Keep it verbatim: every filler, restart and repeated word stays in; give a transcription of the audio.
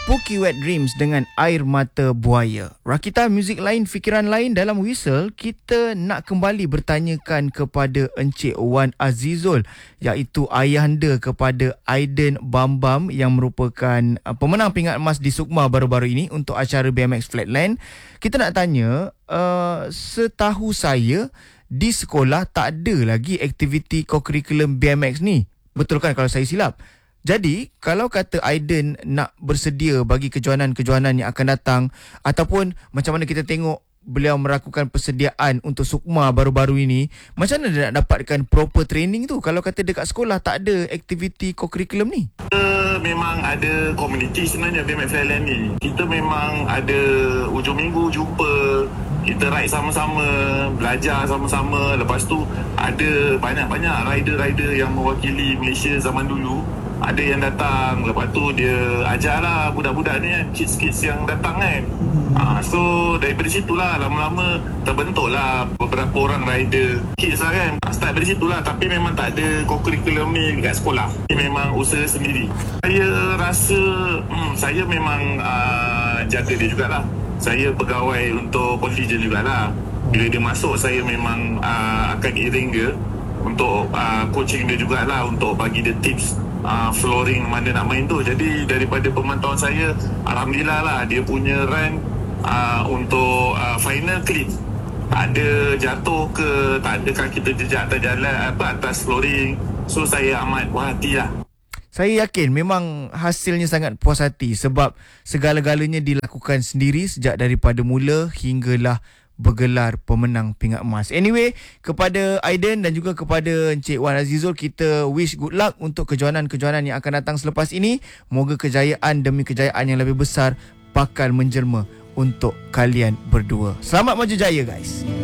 Spooky Wet Dreams dengan Air Mata Buaya. Rakita muzik lain, fikiran lain dalam Whistle, kita nak kembali bertanyakan kepada Encik Wan Azizul, iaitu ayahanda kepada Aiden Bambam yang merupakan uh, pemenang pingat emas di Sukma baru-baru ini untuk acara B M X Flatland. Kita nak tanya, uh, setahu saya di sekolah tak ada lagi aktiviti co-curriculum B M X ni. Betul kan kalau saya silap? Jadi, kalau kata Aiden nak bersedia bagi kejohanan-kejohanan yang akan datang, ataupun macam mana kita tengok beliau melakukan persediaan untuk Sukma baru-baru ini, macam mana dia nak dapatkan proper training tu kalau kata dekat sekolah tak ada aktiviti co-curriculum ni? Kita memang ada komuniti sebenarnya B M X Flatland ni. Kita memang ada hujung minggu jumpa, kita ride sama-sama, belajar sama-sama. Lepas tu ada banyak-banyak rider-rider yang mewakili Malaysia zaman dulu. Ada yang datang, lepas tu dia ajarlah budak-budak ni kan, kids-kids yang datang kan. Ha, so daripada situlah lama-lama terbentuklah beberapa orang rider kids lah kan. Start dari situlah, tapi memang tak ada co-curriculum ni dekat sekolah. Ini memang usaha sendiri. Saya rasa hmm, saya memang uh, jaga dia jugalah. Saya pegawai untuk contingent jugalah. Bila dia masuk, saya memang uh, akan iring dia untuk uh, coaching dia jugalah, untuk bagi dia tips uh, flooring mana nak main tu. Jadi daripada pemantauan saya, alhamdulillah lah dia punya run uh, untuk uh, final clean. Tak ada jatuh ke, tak ada kaki terjejak terjalan apa atas flooring. So saya amat puas hati lah. Saya yakin memang hasilnya sangat puas hati sebab segala-galanya dilakukan sendiri sejak daripada mula hinggalah bergelar pemenang pingat emas. Anyway, kepada Aiden dan juga kepada Encik Wan Azizul, kita wish good luck untuk kejohanan-kejohanan yang akan datang selepas ini. Moga kejayaan demi kejayaan yang lebih besar bakal menjelma untuk kalian berdua. Selamat maju jaya guys.